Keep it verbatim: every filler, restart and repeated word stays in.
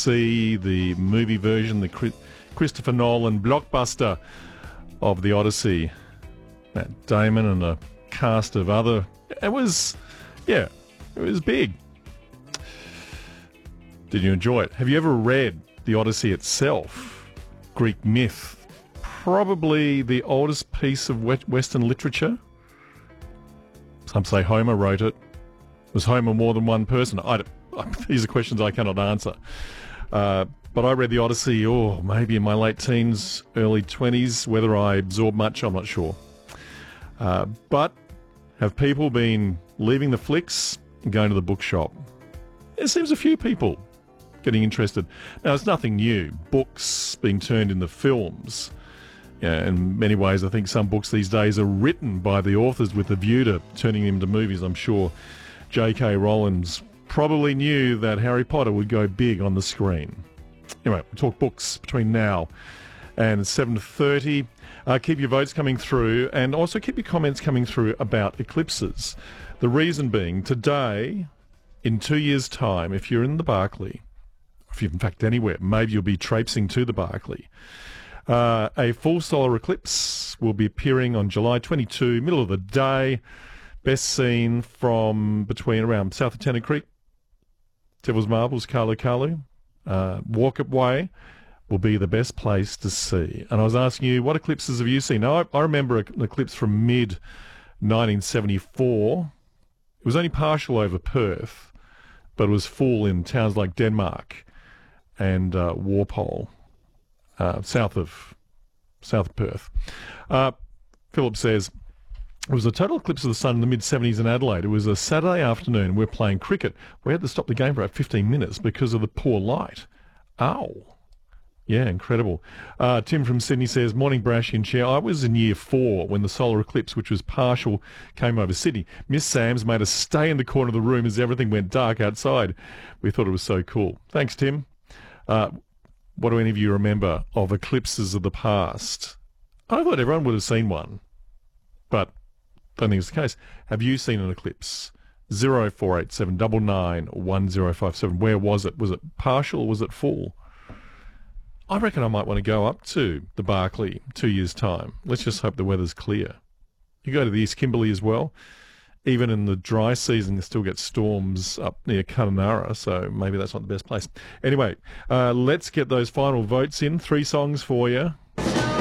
see the movie version, the Christopher Nolan blockbuster of The Odyssey. Matt Damon and a cast of other... It was, yeah, it was big. Did you enjoy it? Have you ever read The Odyssey itself? Greek myth. Probably the oldest piece of Western literature. Some say Homer wrote it. Was Homer more than one person? I don't, these are questions I cannot answer. Uh, but I read The Odyssey, oh, maybe in my late teens, early twenties. Whether I absorbed much, I'm not sure. Uh, but have people been leaving the flicks and going to the bookshop? There seems a few people getting interested. Now, it's nothing new. Books being turned into films. Yeah, in many ways, I think some books these days are written by the authors with a view to turning them into movies. I'm sure J K Rowling probably knew that Harry Potter would go big on the screen. Anyway, we'll talk books between now and seven thirty. Uh, keep your votes coming through, and also keep your comments coming through about eclipses. The reason being, today, in two years' time, if you're in the Barclay, if you're in fact anywhere, maybe you'll be traipsing to the Barclay, uh, a full solar eclipse will be appearing on July twenty-second, middle of the day, best seen from between around south of Tennant Creek, Devil's Marbles, Kalu Kalu, uh, Walkup Way will be the best place to see. And I was asking you, what eclipses have you seen? Now, I, I remember an eclipse from mid nineteen seventy-four. It was only partial over Perth, but it was full in towns like Denmark and uh, Walpole, uh, south of south of Perth. Uh, Philip says, it was a total eclipse of the sun in the mid-seventies in Adelaide. It was a Saturday afternoon. We were playing cricket. We had to stop the game for about fifteen minutes because of the poor light. Ow. Yeah, incredible. Uh, Tim from Sydney says, morning Brash in chair. I was in year four when the solar eclipse, which was partial, came over Sydney. Miss Sams made us stay in the corner of the room as everything went dark outside. We thought it was so cool. Thanks, Tim. Uh, what do any of you remember of eclipses of the past? I thought everyone would have seen one, but I don't think it's the case. Have you seen an eclipse? zero four eight seven nine nine one zero five seven. Where was it? Was it partial or was it full? I reckon I might want to go up to the Barclay two years' time. Let's just hope the weather's clear. You go to the East Kimberley as well. Even in the dry season, you still get storms up near Kununurra, so maybe that's not the best place. Anyway, uh, let's get those final votes in. Three songs for you.